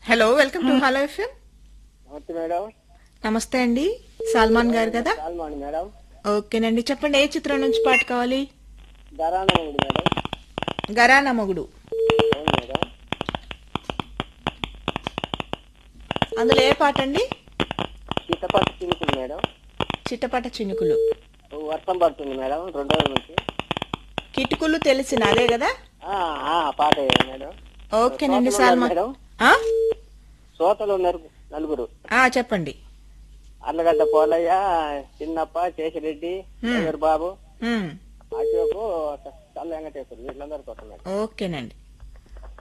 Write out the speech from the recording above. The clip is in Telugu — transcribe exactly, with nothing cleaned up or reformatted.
Hello, welcome to hello FM. నమస్తే మేడం. నమస్తే అండి, సల్మాన్ గారు కదా? సల్మాన్ మేడం. ఓకేనండి, చెప్పండి ఏ చిత్రం నుంచి పాట కావాలి? ధరానముడు మేడం. గరానా మొగుడు. అవును మేడం. అందులో ఏ పాట అండి? చిత్తపట్టు చినుకులు మేడం. చిట్టపట చినుకులు. వర్షం పడుతుంది మేడం రెండు రోజుల నుంచి. కిటుకులు తెలిసిన అదే కదా? ఆ, ఆ, పాట ఏ మేడం. ఓకేనండి శ్రోతలు ఉన్నారు సల్మాన్. మేడం. ఆ? శ్రోతలు ఉన్నారు నలుగురు. ఆ, చెప్పండి. అర్లగడ్డ పోలయ్య, చిన్నప్ప, శేషరెడ్డి, హ్మ్. నగర్ బాబు, హ్మ్. అశోకు, చల్ల వెంకటేశ్వరు వీళ్ళందరి కోసం మేడం. ఓకేనండి.